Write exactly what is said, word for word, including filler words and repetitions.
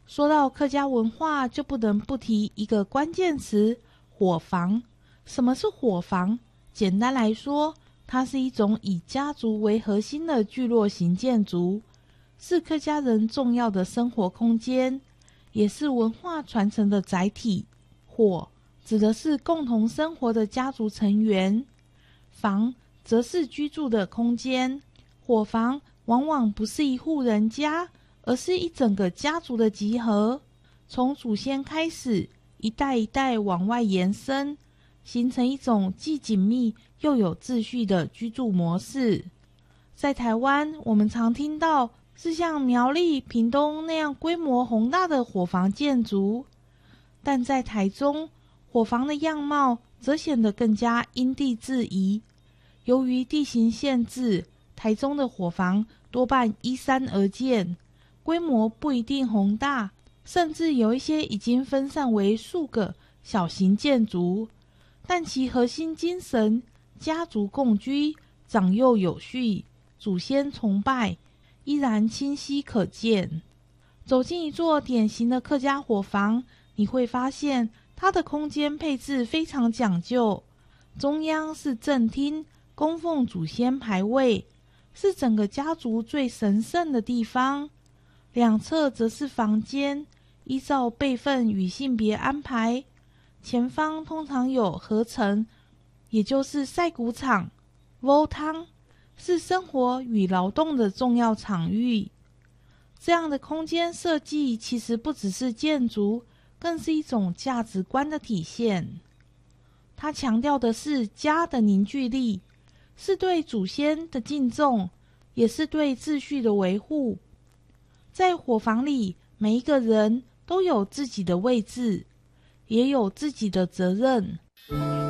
说到客家文化，就不能不提一个关键词：伙房。什么是伙房？简单来说，它是一种以家族为核心的聚落型建筑，是客家人重要的生活空间，也是文化传承的载体。伙指的是共同生活的家族成员，房则是居住的空间。伙房往往不是一户人家，而是一整个家族的集合，从祖先开始，一代一代往外延伸，形成一种既紧密又有秩序的居住模式。在台湾，我们常听到是像苗栗、屏东那样规模宏大的伙房建筑，但在台中，伙房的样貌则显得更加因地制宜。由于地形限制，台中的伙房多半依山而建，规模不一定宏大，甚至有一些已经分散为数个小型建筑，但其核心精神家族共居、长幼有序、祖先崇拜依然清晰可见。走进一座典型的客家伙房，你会发现它的空间配置非常讲究，中央是正厅，供奉祖先牌位，是整个家族最神圣的地方。两侧则是房间，依照辈分与性别安排。前方通常有合成，也就是晒谷场、煲汤，是生活与劳动的重要场域。这样的空间设计其实不只是建筑，更是一种价值观的体现。它强调的是家的凝聚力，是对祖先的敬重，也是对秩序的维护。在伙房里，每一个人都有自己的位置，也有自己的责任。